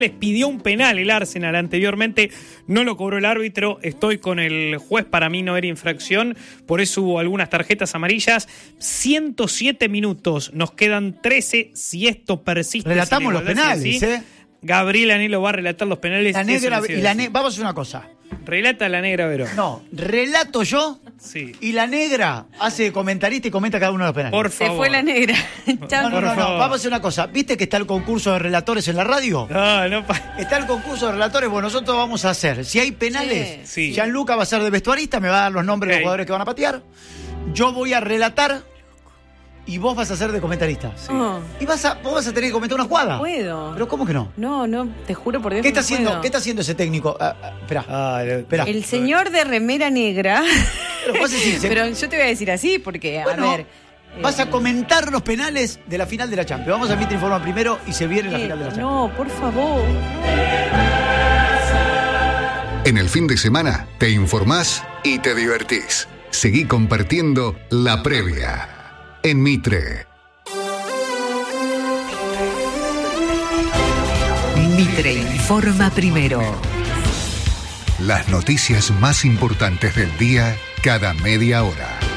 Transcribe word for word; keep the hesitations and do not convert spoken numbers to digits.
Les pidió un penal el Arsenal anteriormente, no lo cobró el árbitro, estoy con el juez, para mí no era infracción, por eso hubo algunas tarjetas amarillas. ciento siete minutos, nos quedan trece, si esto persiste. Relatamos los penales, así, ¿eh? Gabriel Anelo va a relatar los penales. La negra, y la ne- Vamos a hacer una cosa. Relata la negra Verón. No, relato yo. Sí. Y la negra hace comentarista y comenta cada uno de los penales. Por favor. Se fue la negra. No, no, no, no, favor. vamos a hacer una cosa. ¿Viste que está el concurso de relatores en la radio? No, no. Pa- Está el concurso de relatores, bueno, nosotros vamos a hacer. Si hay penales, Sí. Gianluca va a ser de vestuarista, me va a dar los nombres de Ok. los jugadores que van a patear. Yo voy a relatar y vos vas a ser de comentarista. Oh, Y vas a, vos vas a tener que comentar una jugada. no puedo. ¿Pero cómo que no? No, no, te juro por Dios ¿Qué que está no haciendo? puedo. ¿Qué está haciendo ese técnico? Ah, ah, espera, Ah, lo- espera. El señor de remera negra. Pero vos decís, se- Pero yo te voy a decir así porque, Bueno, a ver. vas eh, a comentar los penales de la final de la Champions. Vamos a emitir informe primero y se viene la eh, final de la Champions. No, por favor. En el fin de semana te informás y te divertís. Seguí compartiendo La Previa en Mitre. Mitre informa primero. Las noticias más importantes del día cada media hora.